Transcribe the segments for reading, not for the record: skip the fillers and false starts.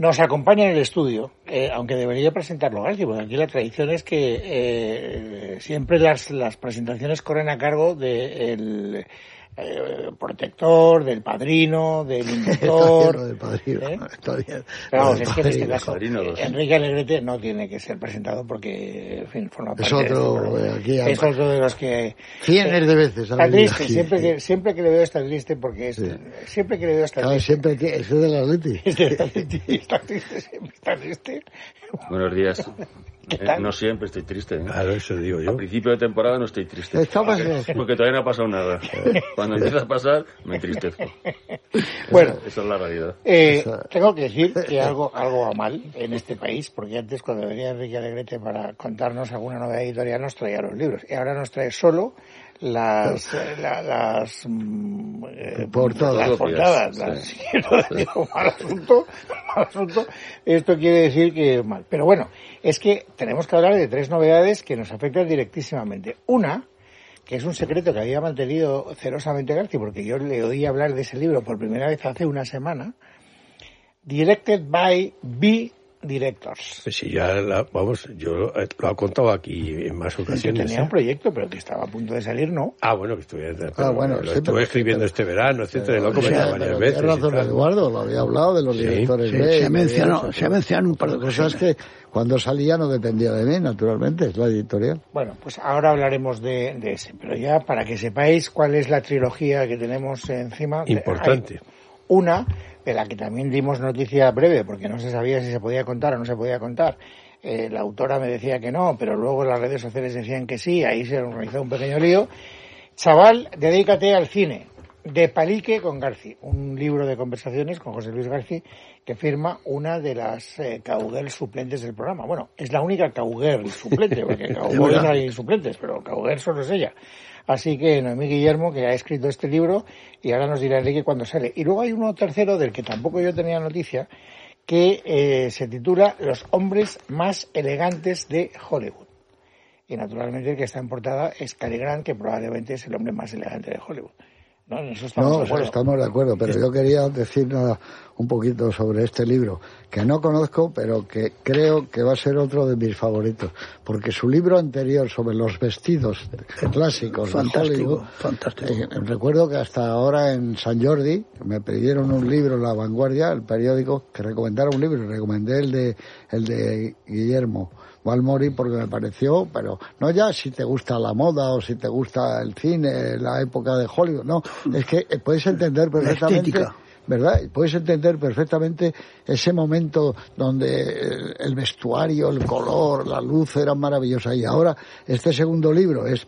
Nos acompaña en el estudio, aunque debería presentarlo García, porque aquí la tradición es que siempre las presentaciones corren a cargo del protector, del padrino, del inductor. Del padrino, está bien. Pero vamos, es que en este caso Enrique Alegrete no tiene que ser presentado porque, en fin, forma parte de otro de los que... Cientos de veces. Está triste, siempre que le veo está triste porque siempre que le veo está triste. Siempre que es del Atleti. Está triste, siempre está triste. Buenos días. No siempre estoy triste. Claro, eso digo yo. A principio de temporada no estoy triste. Porque todavía no ha pasado nada. Cuando empieza a pasar, me entristezco. Bueno, esa es la realidad. Tengo que decir que algo va mal en este país, porque antes cuando venía Enrique Alegrete para contarnos alguna novedad editorial nos traía los libros. Y ahora nos trae solo las portadas. Mal asunto. Esto quiere decir que mal. Pero bueno, es que tenemos que hablar de 3 novedades que nos afectan directísimamente. Una, que es un secreto que había mantenido celosamente García, porque yo le oí hablar de ese libro por primera vez hace una semana. Directed by B Directors. Pues sí, yo lo he contado aquí en más ocasiones. Que tenía un proyecto, pero que estaba a punto de salir, ¿no? Bueno, que estuve escribiendo este verano, etcétera, lo he comentado varias veces. Tienes razón, Eduardo, lo había hablado de los directores B. Se ha mencionado un par de cosas que cuando salía no dependía de mí, naturalmente, es la editorial. Bueno, pues ahora hablaremos de ese, pero ya para que sepáis cuál es la trilogía que tenemos encima. Importante. Una de la que también dimos noticia breve, porque no se sabía si se podía contar o no se podía contar. La autora me decía que no, pero luego las redes sociales decían que sí, ahí se organizó un pequeño lío. Chaval, dedícate al cine, de Palique con Garci, un libro de conversaciones con José Luis Garci, que firma una de las cowgirl suplentes del programa. Bueno, es la única cowgirl suplente, porque cowboy no hay suplentes, pero cowgirl solo es ella. Así que Noemí Guillermo, que ha escrito este libro, y ahora nos dirá Enrique cuándo sale. Y luego hay uno tercero, del que tampoco yo tenía noticia, que se titula Los hombres más elegantes de Hollywood. Y naturalmente el que está en portada es Cary Grant, que probablemente es el hombre más elegante de Hollywood. No, en eso estamos de acuerdo, pero yo quería decir un poquito sobre este libro, que no conozco, pero que creo que va a ser otro de mis favoritos, porque su libro anterior sobre los vestidos clásicos de Hollywood, fantástico. Recuerdo que hasta ahora en San Jordi me pidieron un libro en La Vanguardia, el periódico, que recomendara un libro, y recomendé el de Guillermo Balmori, porque me pareció, pero no ya si te gusta la moda o si te gusta el cine, la época de Hollywood, no, es que puedes entender perfectamente, ¿verdad? Puedes entender perfectamente ese momento donde el vestuario, el color, la luz eran maravillosas. Y ahora este segundo libro es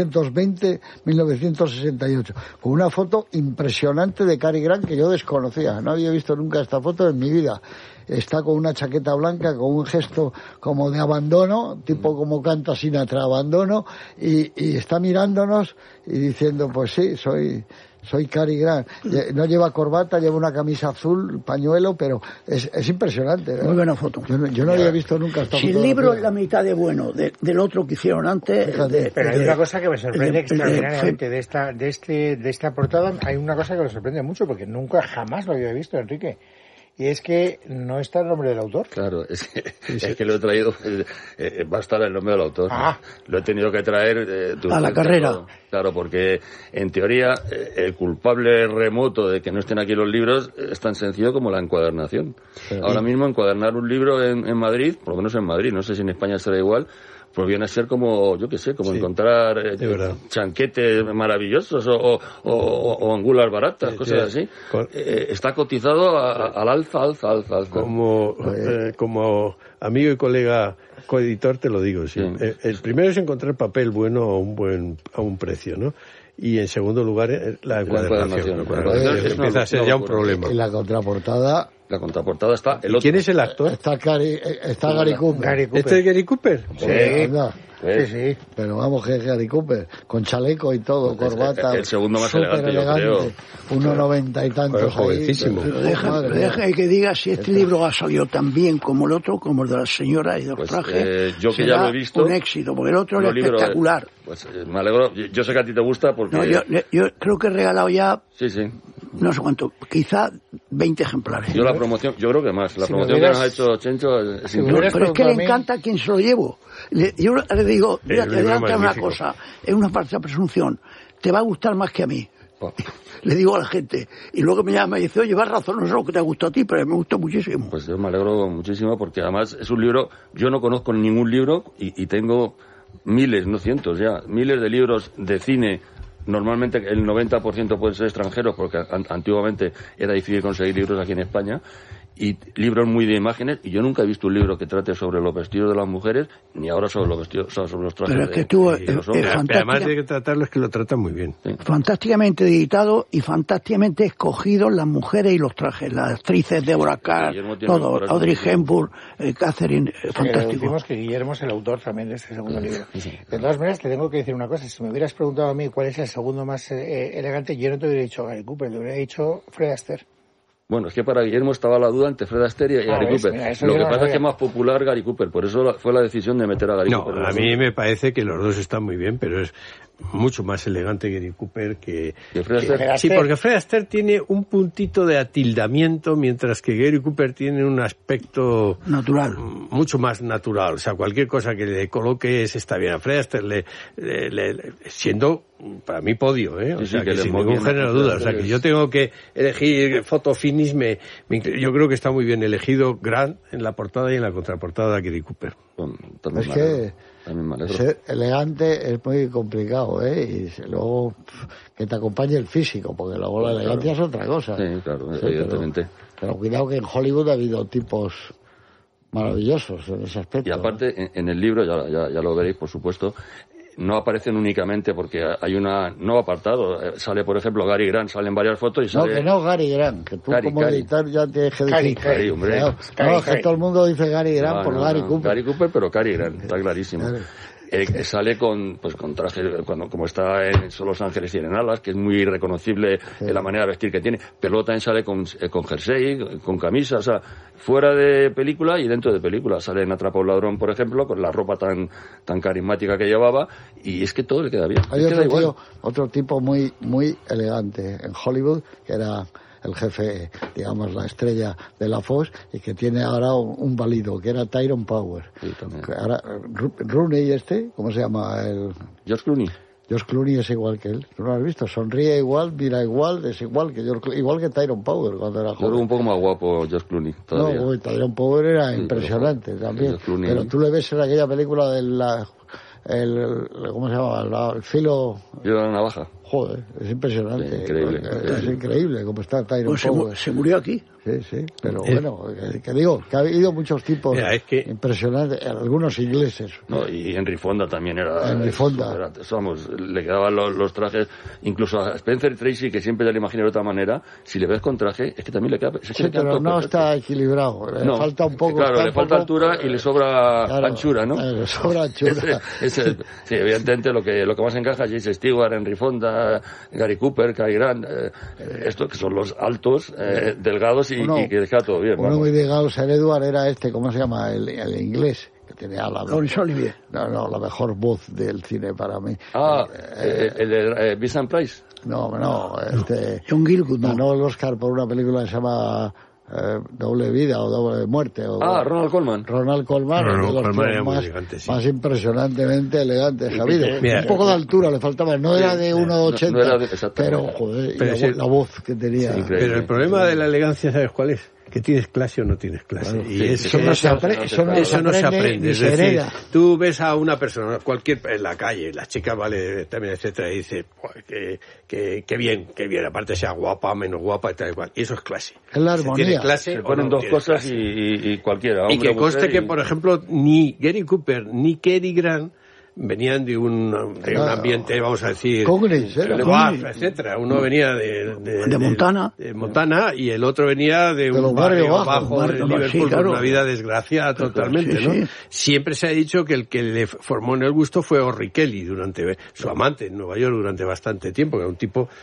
1920-1968, con una foto impresionante de Cary Grant que yo desconocía, no había visto nunca esta foto en mi vida. Está con una chaqueta blanca, con un gesto como de abandono, tipo como canta Sinatra, abandono, y está mirándonos y diciendo, pues sí, soy Cary Grant. No lleva corbata, lleva una camisa azul, pañuelo, pero es impresionante, ¿no? Muy buena foto. Yo no había visto nunca esta foto. Si el libro es la mitad de bueno del otro que hicieron antes... Pero hay una cosa que me sorprende extraordinariamente de esta portada, hay una cosa que me sorprende mucho, porque nunca jamás lo había visto, Enrique. Y es que no está el nombre del autor. Claro, es que lo he traído, va a estar el nombre del autor. Lo he tenido que traer a la carrera. Claro, porque en teoría el culpable remoto de que no estén aquí los libros es tan sencillo como la encuadernación. Sí. Ahora mismo encuadernar un libro en Madrid, por lo menos en Madrid, no sé si en España será igual, pues viene a ser como, yo qué sé, como encontrar chanquetes maravillosos o angulas baratas, cosas así. Está cotizado al alza. Como amigo y colega coeditor te lo digo, sí. El primero es encontrar papel bueno a un precio, ¿no? Y en segundo lugar la encuadernación. Empieza a ser ya un problema. Y la contraportada... La contraportada está el otro. ¿Quién es el actor? Está Gary Cooper. ¿Este es Gary Cooper? Sí. Pero vamos, que es Gary Cooper, con chaleco y todo, corbata. El segundo más elegante, yo creo. 1,90 y tantos. Jovencísimo. Pero deja que diga si este libro ha salido tan bien como el otro, como el de la señora y de los trajes. Yo que ya lo he visto. Un éxito, porque el otro es espectacular. Pues me alegro. Yo sé que a ti te gusta porque... No, yo creo que he regalado ya... Sí. no sé cuánto, quizá 20 ejemplares. Yo la promoción, yo creo que más. La promoción que nos ha hecho Chencho es increíble. Pero es que le encanta a quien se lo llevo. Yo le digo, mira, te adelanta una cosa, es una falsa presunción, te va a gustar más que a mí. Le digo a la gente, y luego me llama y dice, oye, vas razón, no sé lo que te ha gustado a ti, pero me gustó muchísimo. Pues yo me alegro muchísimo porque además es un libro, yo no conozco ningún libro y tengo miles, no cientos ya, miles de libros de cine. Normalmente el 90% pueden ser extranjeros porque antiguamente era difícil conseguir libros aquí en España, y libros muy de imágenes, y yo nunca he visto un libro que trate sobre los vestidos de las mujeres, ni ahora sobre los vestidos, sobre los trajes de los hombres. Además de que tratarlo, es que lo tratan muy bien. Sí. Fantásticamente editado y fantásticamente escogidos las mujeres y los trajes, las actrices, Deborah Carr, todo, Audrey Hepburn, Catherine, fantástico. Decimos que Guillermo es el autor también de este segundo libro. De todas maneras, te tengo que decir una cosa, si me hubieras preguntado a mí cuál es el segundo más elegante, yo no te hubiera dicho Gary Cooper, te hubiera dicho Fred Astaire. Bueno, es que para Guillermo estaba la duda entre Fred Astaire y Gary Cooper. Mira, lo que pasa es que es más popular Gary Cooper, por eso fue la decisión de meter a Gary Cooper. No, a mí me parece que los dos están muy bien, pero es mucho más elegante Gary Cooper que Fred Astaire. Sí, porque Fred Astaire tiene un puntito de atildamiento, mientras que Gary Cooper tiene un aspecto natural, mucho más natural. O sea, cualquier cosa que le coloques está bien. A Fred Astaire siendo para mí podio, o sea, que sin ningún género de duda. O sea, que yo tengo que elegir Photo Finish, yo creo que está muy bien elegido Grant en la portada y en la contraportada de Gary Cooper. Es que ser elegante es muy complicado, y luego que te acompañe el físico, porque luego la elegancia es otra cosa. Sí, claro, evidentemente. Pero cuidado que en Hollywood ha habido tipos maravillosos en ese aspecto. Y aparte, en el libro, ya lo veréis, por supuesto, no aparecen únicamente porque hay un nuevo apartado. Sale, por ejemplo, Gary Grant, salen varias fotos y sale... No, que no Gary Grant, que tú como editor ya tienes que decir... Cary, hombre. No, es que todo el mundo dice Gary Grant por Gary Cooper. Gary Cooper, pero Cary Grant, está clarísimo. Claro. Sale con traje, como está en Los Ángeles Tienen Alas, que es muy reconocible en la manera de vestir que tiene, pero luego también sale con jersey, con camisa, o sea, fuera de película y dentro de película. Sale en Atrapa a un ladrón, por ejemplo, con la ropa tan carismática que llevaba, y es que todo le queda bien. Hay otro tipo muy, muy elegante en Hollywood, que era el jefe, digamos, la estrella de la Fox, y que tiene ahora un válido, que era Tyrone Power. Sí, también. Ahora, Rooney ¿cómo se llama? George Clooney. George Clooney es igual que él. ¿No lo has visto? Sonríe igual, mira igual, es igual que igual que Tyrone Power cuando era joven. Yo creo un poco más guapo George Clooney todavía. No, Tyrone Power era impresionante también. Pero tú le ves en aquella película ¿cómo se llama? El filo... De la navaja. Joder, es impresionante. Sí, increíble. Es increíble cómo está Tyrone Power. Se murió aquí. Sí, pero bueno, que digo, que ha habido muchos tipos impresionantes, algunos ingleses. No, y Henry Fonda también era... Henry Fonda. Le quedaban los trajes, incluso a Spencer Tracy, que siempre ya le imaginé de otra manera, si le ves con traje, es que también le queda... pero no está equilibrado, le falta un poco... Claro, le falta altura y le sobra anchura, ¿no? Le sobra anchura. Sí, evidentemente lo que más encaja es James Stewart, Henry Fonda, Gary Cooper, Cary Grant, estos que son los altos, delgados y que deja todo bien. Uno muy delgado, Sir Edward, era ¿cómo se llama? El inglés, que tenía Laurence Olivier. No, la mejor voz del cine para mí. El de Vincent Price. No, John Gielgud. Ganó el Oscar por una película que se llama Doble Vida o Doble Muerte. Ronald Colman. Ronald Colman era muy elegante, más impresionantemente elegante. Un poco de altura le faltaba, no era de 1,80, pero joder, la voz que tenía. Pero el problema de la elegancia, ¿sabes cuál es? Que tienes clase o no tienes clase. Claro, y eso no se aprende. Es decir, tú ves a una persona, en la calle, la chica vale también, etcétera, y dice, que bien, aparte sea guapa, menos guapa, y tal y cual. Y eso es clase. Es la armonía. Tiene clase, se ponen dos cosas y cualquiera. Y que conste que, por ejemplo, ni Gary Cooper ni Cary Grant venían de un ambiente, vamos a decir, etcétera. Uno venía de Montana. De Montana, y el otro venía de un barrio bajo de Liverpool, con una vida desgraciada totalmente, ¿no? Sí. Siempre se ha dicho que el que le formó en el gusto fue Orry Kelly, su amante en Nueva York durante bastante tiempo, que era un tipo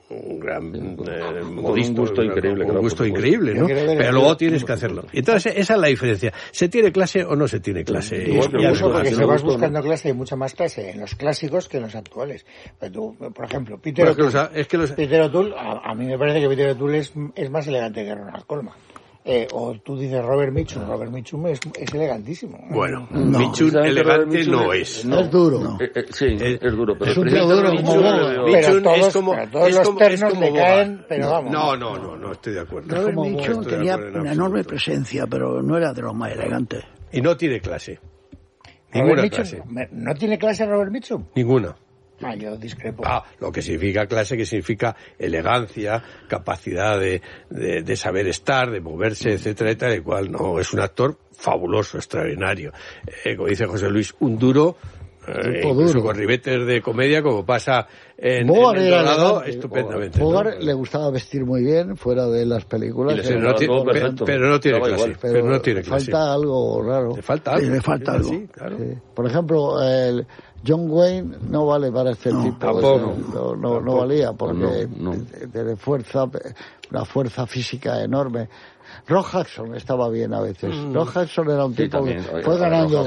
un gran modisto, un gusto increíble, un gusto increíble, ¿no? Pero luego tienes que hacerlo. Entonces, esa es la diferencia. ¿Se tiene clase o no se tiene clase? Porque si vas buscando clase, hay mucha más clase en los clásicos que en los actuales. Pero tú, por ejemplo, Peter O'Toole, a mí me parece que Peter O'Toole es más elegante que Ronald Colman. O tú dices Robert Mitchum. Robert Mitchum es elegantísimo. Bueno, Mitchum elegante no es. No. Es duro. Sí, es duro. Pero es un tío duro. Mitchum es como... Todos los ternos le caen, pero vamos. No, estoy de acuerdo. Robert Mitchum tenía una enorme presencia, pero no era de los más elegantes. Y no tiene clase. Ninguna clase. ¿No tiene clase Robert Mitchum? Ninguna. Yo discrepo. Lo que significa clase, que significa elegancia, capacidad de saber estar, de moverse, etcétera, etcétera, el cual no es un actor fabuloso, extraordinario. Como dice José Luis, un duro, incluso con ribetes de comedia, como pasa en El Dorado, estupendamente. Bogart le gustaba vestir muy bien fuera de las películas. Pero no tiene clase. Pero no tiene clase. Falta algo raro. Le falta algo. Le falta algo. Sí, claro. Sí. Por ejemplo, John Wayne no vale para este tipo. Tampoco. No valía porque tiene una fuerza física enorme. Rock Hudson estaba bien a veces. Rock Hudson era un tipo que fue ganando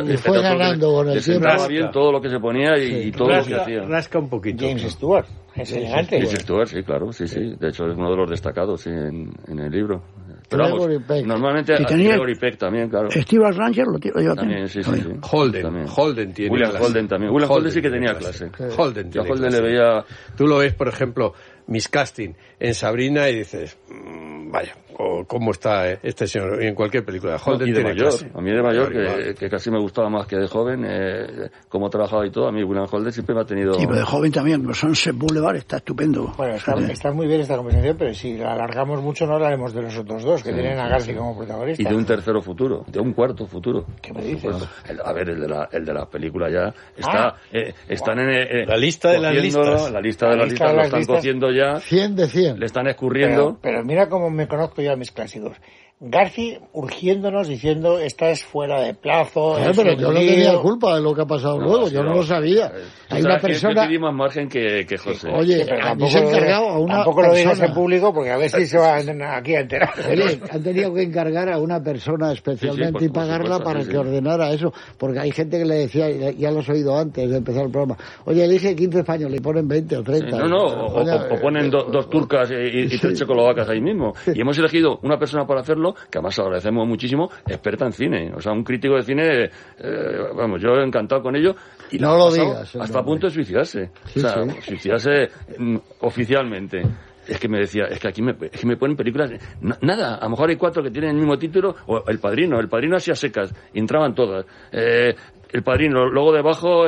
con el tiempo. Le bien todo lo que se ponía y todo lo que hacía. Rasca un poquito. James Stewart, es elegante. James Stewart, sí, claro, sí. De hecho, es uno de los destacados en el libro. Pero vamos, normalmente Gregory Peck también, claro. Steve Ranger lo lleva también. Sí. Holden tiene William clase. Holden también. William Holden sí que tenía clase. Holden tiene clase. Le veía... Tú lo ves, por ejemplo, Miscasting en Sabrina y dices, vaya, cómo está este señor en cualquier película. Holden tiene clase. A mí de mayor, que casi me gustaba más que de joven, cómo trabajaba y todo, a mí William Holden siempre me ha tenido... Sí, pero de joven también, Sunset Boulevard está estupendo. Bueno, está muy bien esta conversación, pero si la alargamos mucho no hablaremos de los otros dos, que tienen a Garci como protagonista. Y de un tercero futuro, de un cuarto futuro. ¿Qué me dices? A ver, el de la película ya está... están en... la lista de las listas. La lista de las listas lo están cociendo ya. 100 de 100. Le están escurriendo. Pero mira cómo me conozco yo a mis clásicos. Garci urgiéndonos diciendo estás fuera de plazo. Pero yo no tenía culpa de lo que ha pasado luego, yo no lo sabía. Hay una persona... Yo pedí más margen que José. Oye, a mí se ha encargado a una tampoco lo digas en público porque a ver si se van aquí a enterar. Oye, han tenido que encargar a una persona especialmente y pagarla para que ordenara eso, porque hay gente que le decía, ya lo has oído antes de empezar el programa, oye, elige 15 españoles, le ponen 20 o 30. O ponen dos turcas y 3 checoslovacas ahí mismo. Y hemos elegido una persona para hacerlo, que además agradecemos muchísimo, experta en cine. O sea, un crítico de cine, vamos, yo encantado con ello. Y no lo digas. Hasta a punto de suicidarse. Suicidarse oficialmente. Es que me decía, es que aquí me ponen películas, nada, a lo mejor hay 4 que tienen el mismo título, o El Padrino así a secas, y entraban todas. El Padrino, luego debajo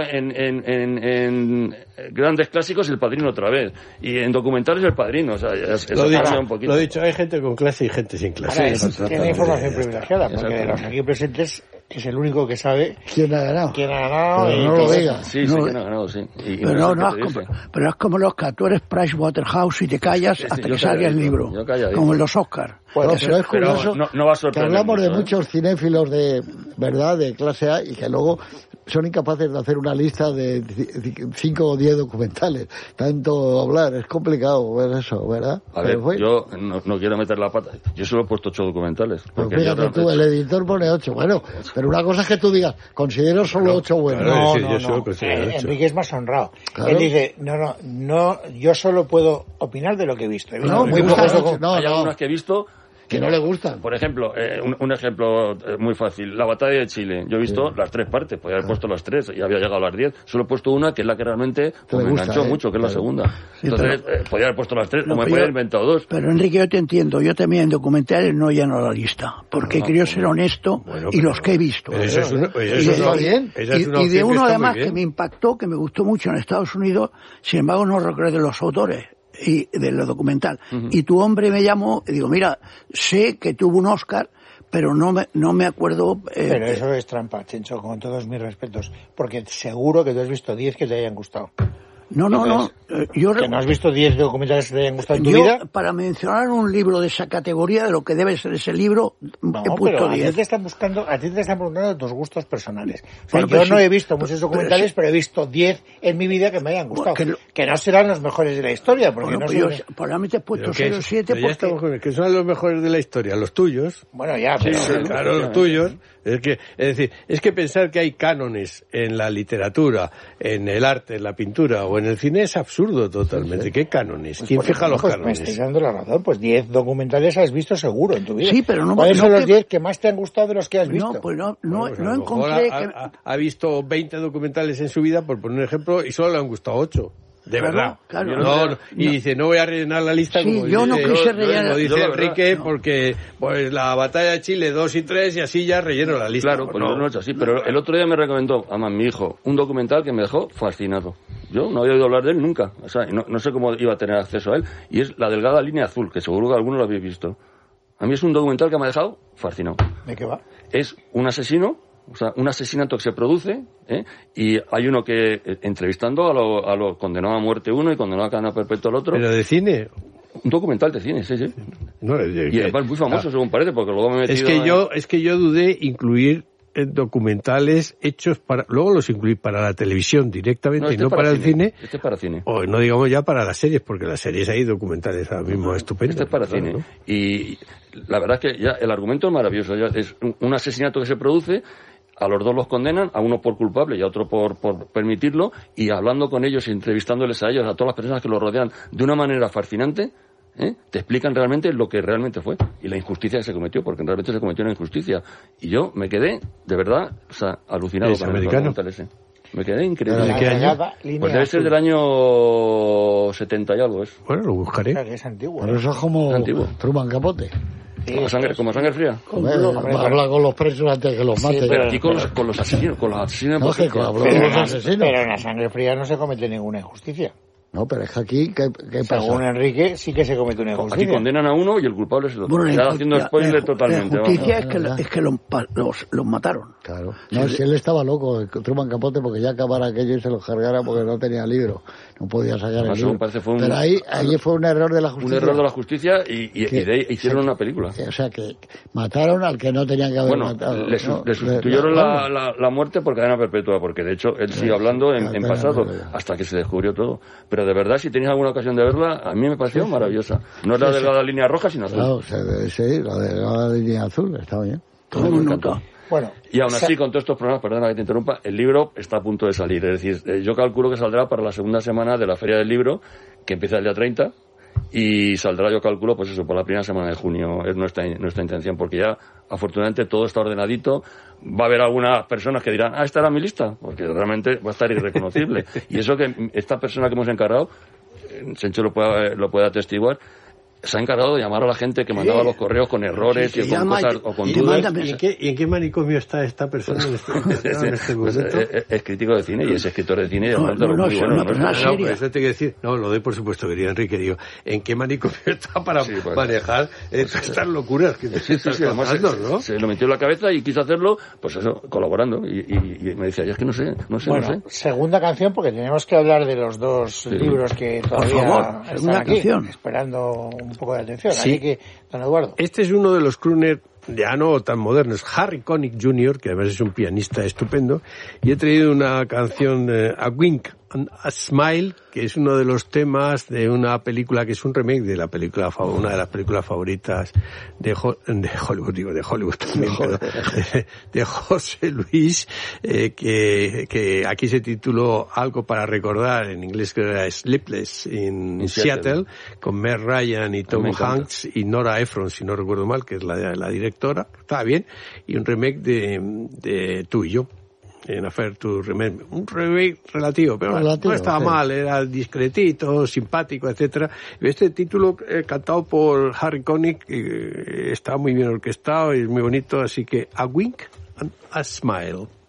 en grandes clásicos El Padrino otra vez, y en documentales El Padrino, o sea, un poquito. Lo dicho, hay gente con clase y gente sin clase. Tiene información privilegiada, porque de los aquí presentes es el único que sabe quién ha ganado. Pero no lo diga. Sí, quién ha ganado, sí. Pero es como los que tú eres Pricewaterhouse y te callas hasta que salga el libro. Como en los Oscars. Pero es curioso no va a sorprender que hablamos mucho, de muchos cinéfilos de verdad, de clase A, y que luego son incapaces de hacer una lista de 5 o 10 documentales. Tanto hablar, es complicado ver eso, ¿verdad? A ver, yo no quiero meter la pata. Yo solo he puesto 8 documentales. Pues fíjate tú, el editor pone 8. Bueno, pero una cosa es que tú digas, considero solo 8 buenos. No. Enrique es más honrado. Claro. Él dice, no, yo solo puedo opinar de lo que he visto. Hay algunas que he visto que no le gustan. Por ejemplo, un ejemplo muy fácil, la batalla de Chile. Yo he visto las 3 partes, podía haber puesto las 3 y había llegado a las 10. Solo he puesto una, que es la que realmente me enganchó mucho, que es la segunda. Entonces, podía haber puesto las 3 o me podía haber inventado 2. Pero Enrique, yo te entiendo. Yo también en documentales no lleno la lista, porque he querido ser honesto y los que he visto. Eso está bien. Y de uno además que me impactó, que me gustó mucho en Estados Unidos, sin embargo no recuerdo de los autores y de lo documental. Y tu hombre me llamó y digo, mira, sé que tuvo un Oscar, pero no me acuerdo. Pero eso es trampa, Chencho, con todos mis respetos, porque seguro que tú has visto 10 que te hayan gustado. No. ¿Que no has visto 10 documentales que te hayan gustado en tu vida? Para mencionar un libro de esa categoría, de lo que debe ser ese libro, he puesto 10. A ti te están preguntando tus gustos personales. O sea, yo no he visto muchos documentales, pero he visto 10 en mi vida que me hayan gustado. Que no serán los mejores de la historia, porque no yo probablemente he puesto 6 o 7 porque... que son los mejores de la historia, los tuyos. Bueno, ya, pero... Sí, claro, los tuyos. Es que pensar que hay cánones en la literatura, en el arte, en la pintura o en el cine es absurdo totalmente. ¿Qué cánones? Pues ¿Quién fija los cánones? Me estáis dando la razón. Pues 10 documentales has visto seguro en tu vida. Sí, pero no... ¿Cuáles son los 10 que más te han gustado de los que has visto? No, pues no encontré... Ha visto 20 documentales en su vida, por poner un ejemplo, y solo le han gustado 8. De verdad. Claro. Y dice, no voy a rellenar la lista como yo no quise rellenar. Como dice Enrique, porque pues la batalla de Chile 2 y 3 y así ya relleno la lista. Claro, pues no he hecho así. Pero el otro día me recomendó, además mi hijo, un documental que me dejó fascinado. Yo no había oído hablar de él nunca. O sea, no sé cómo iba a tener acceso a él. Y es La delgada línea azul, que seguro que algunos lo habéis visto. A mí es un documental que me ha dejado fascinado. ¿De qué va? Es un asesino... O sea, un asesinato que se produce, y hay uno que, entrevistando a lo condenado a muerte uno y condenado a cadena perpetua al otro. ¿Pero de cine? Un documental de cine, sí. No, y además muy famoso, según parece, porque luego me he metido... Es que yo dudé incluir documentales hechos para... Luego los incluí para la televisión directamente y no para el cine. Este es para cine. O no digamos ya para las series, porque las series hay documentales ahora mismo estupendos. Este es para cine. ¿No? Y la verdad es que ya el argumento es maravilloso. Ya es un asesinato que se produce... A los dos los condenan, a uno por culpable y a otro por permitirlo, y hablando con ellos y entrevistándoles a ellos, a todas las personas que los rodean, de una manera fascinante, te explican realmente lo que realmente fue y la injusticia que se cometió, porque realmente se cometió una injusticia. Y yo me quedé, de verdad, alucinado con el documental ese. Me quedé increíble. ¿De qué año? Pues debe ser del año 70 y algo. Bueno, lo buscaré. Que es antiguo. Pero eso es como Truman Capote. Como sangre fría. Habla con los presos antes que los mate. Pero aquí con los asesinos, con los asesinos. Pero en la sangre fría no se comete ninguna injusticia. No, pero es que aquí, ¿qué pasa? Según Enrique, sí que se comete una injusticia. Aquí condenan a uno y el culpable es el otro. Está haciendo spoiler totalmente. La justicia es que los mataron. Claro. No, si él estaba loco, Truman Capote, porque ya acabara aquello y se lo cargara porque no tenía libro. No podía sacar el libro. Pero ahí fue un error de la justicia. Un error de la justicia y de ahí hicieron una película. O sea, que mataron al que no tenían que haber matado. Le sustituyeron la muerte por cadena perpetua, porque de hecho él sigue hablando en pasado, hasta que se descubrió todo. Pero de verdad, si tenéis alguna ocasión de verla, a mí me pareció maravillosa. No es la delgada línea roja, sino azul. Claro, sí, la delgada línea azul, está bien. Tomemos nota. Bueno, y aún así, con todos estos problemas, perdona que te interrumpa, el libro está a punto de salir. Es decir, yo calculo que saldrá para la segunda semana de la Feria del Libro, que empieza el día 30, y saldrá, yo calculo, pues eso, por la primera semana de junio. Es nuestra intención, porque ya, afortunadamente, todo está ordenadito. Va a haber algunas personas que dirán, esta era mi lista, porque realmente va a estar irreconocible. Y eso que esta persona que hemos encargado, Sencho lo puede atestiguar, se ha encargado de llamar a la gente que mandaba los correos con errores y con cosas o con dudas. ¿Y en qué manicomio está esta persona en este momento? Es crítico de cine y es escritor de cine y además muy bueno. Por eso te quiero decir, lo doy por supuesto, querido Enrique, digo, ¿en qué manicomio está para manejar estas locuras que además ¿no? Se lo metió en la cabeza y quiso hacerlo, pues eso, colaborando. Y me decía, es que no sé. Segunda canción, porque tenemos que hablar de los dos libros que todavía están aquí, esperando un poco de atención. Sí. Así que, don Eduardo. Este es uno de los crooners ya no tan modernos, Harry Connick Jr., que además es un pianista estupendo, y he traído una canción, A Wink and a Smile, que es uno de los temas de una película que es un remake de la película, una de las películas favoritas de Hollywood también, de José Luis, que aquí se tituló Algo para recordar, en inglés que era Sleepless in Seattle, con Meg Ryan y Tom Hanks y Nora Ephron, si no recuerdo mal, que es la directora, estaba bien, y un remake de Tú y Yo. En Affair to Remember, un remake relativo, pero no estaba mal, era discretito, simpático, etcétera. Este título cantado por Harry Connick está muy bien orquestado y es muy bonito, así que A Wink and a Smile.